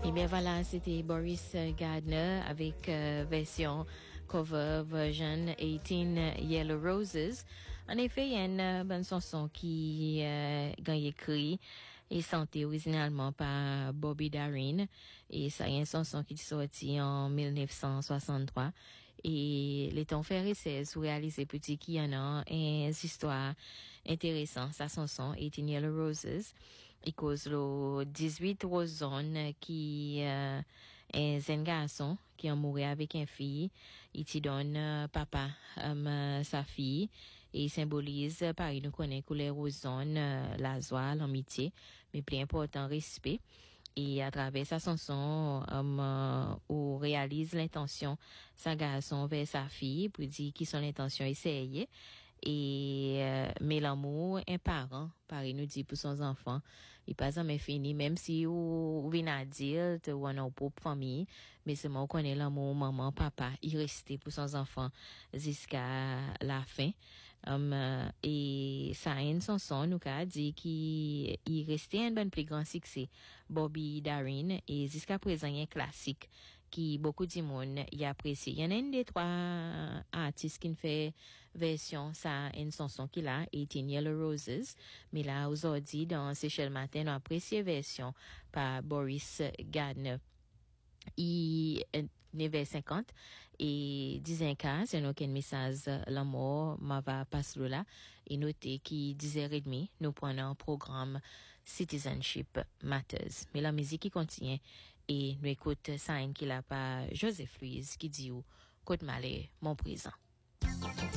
Et bien voilà, c'était Boris Gardner avec version cover version 18 Yellow Roses. En effet, il y a une bonne chanson qui gagne écrit et chantée originalement par Bobby Darin. Et ça, il y a une chanson qui est sortie en 1963. Et les temps frères et sœurs sous réalisé petit qui y en a une histoire intéressante. Sa chanson 18 Yellow Roses. Il cause le 18 Rosanne qui est un garçon qui a mouru avec une fille. Il te donne papa sa fille et il symbolise Paris nous connaît couleur Rosanne la joie l'amitié mais plus important respect. Et à travers sa chanson, on réalise l'intention sa garçon vers sa fille pour dire qui son intention essayer. Et mais l'amour un parent pareil nous dit pour son enfant il pas jamais fini même si ou vient à dire te ou en propre famille mais c'est moi connaît l'amour maman papa il restait pour son enfant jusqu'à la fin et ça a une chanson nous a dit qu'il restait un bon plus grand succès Bobby Darin et jusqu'à présent il est classique qui beaucoup de monde y apprécie. Il y en a une des trois artistes qui fait version ça une chanson qu'il a 18 Yellow Roses mais là aujourd'hui dans Seychelles Matin on apprécie version par Boris Gardner. Il est 9h50 et 10h15 c'est aucun message l'amour m'a va passer là et noter qui 10h30 nous prenons un programme Citizenship Matters mais la musique qui continue et nous écoute ça qu'il a par Joseph Louise qui dit Côte Malais mon présent.